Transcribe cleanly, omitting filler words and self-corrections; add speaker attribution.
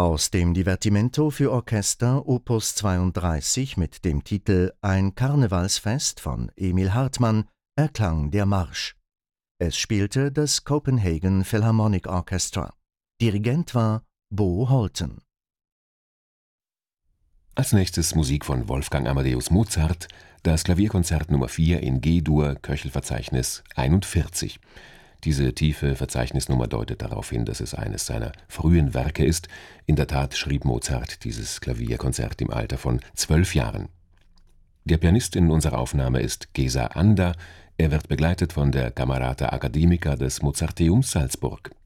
Speaker 1: Aus dem Divertimento für Orchester Opus 32 mit dem Titel Ein Karnevalsfest von Emil Hartmann erklang der Marsch. Es spielte das Copenhagen Philharmonic Orchestra. Dirigent war Bo Holten.
Speaker 2: Als nächstes Musik von Wolfgang Amadeus Mozart, das Klavierkonzert Nummer 4 in G-Dur, Köchelverzeichnis 41. Diese tiefe Verzeichnisnummer deutet darauf hin, dass es eines seiner frühen Werke ist. In der Tat schrieb Mozart dieses Klavierkonzert im Alter von 12 Jahren. Der Pianist in unserer Aufnahme ist Gesa Anda. Er wird begleitet von der Camerata Academica des Mozarteums Salzburg.